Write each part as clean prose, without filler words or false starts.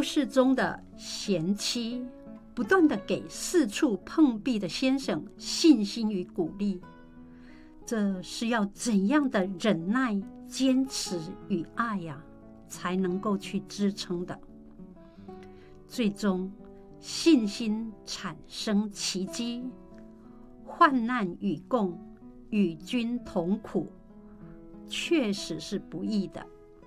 事中的贤妻不断地给四处碰壁的先生信心与鼓励，这是要怎样的忍耐、坚持与爱呀，才能够去支撑的。最终信心产生奇迹，患难与共，与君同苦，确实是不易的。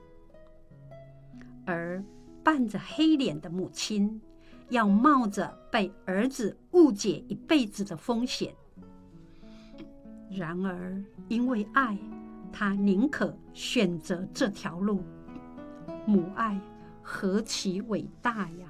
而伴着黑脸的母亲，要冒着被儿子误解一辈子的风险。然而因为爱，他宁可选择这条路。母爱何其伟大呀！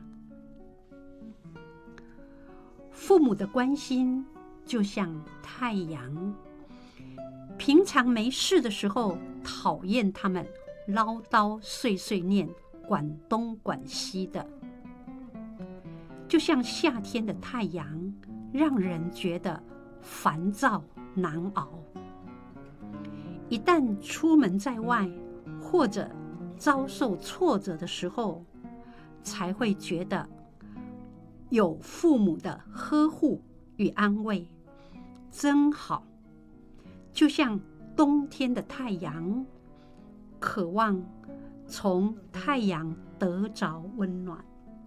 父母的关心就像太阳，平常没事的时候讨厌他们唠叨碎碎念，管东管西的，就像夏天的太阳，让人觉得烦躁难熬。一旦出门在外，或者遭受挫折的时候，才会觉得有父母的呵护与安慰，真好。就像冬天的太阳，渴望从太阳得着温暖。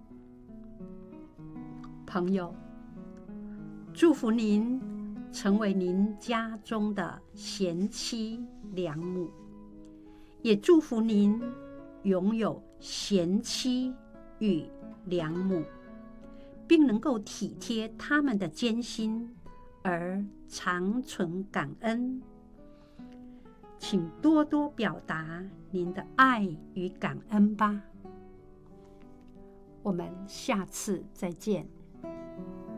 朋友，祝福您成为您家中的贤妻良母，也祝福您拥有贤妻与良母，并能够体贴他们的艰辛而长存感恩。请多多表达您的爱与感恩吧。我们下次再见。